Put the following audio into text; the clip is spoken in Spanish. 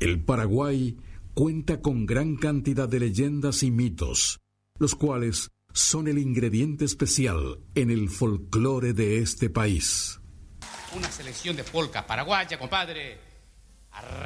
El Paraguay cuenta con gran cantidad de leyendas y mitos, los cuales son el ingrediente especial en el folclore de este país. Una selección de polca paraguaya, compadre.